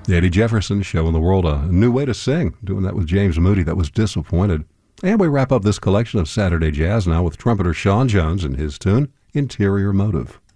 The Eddie Jefferson Show in the World, a new way to sing, doing that with James Moody. That was Disappointed. And we wrap up this collection of Saturday Jazz now with trumpeter Sean Jones and his tune, Interior Motive.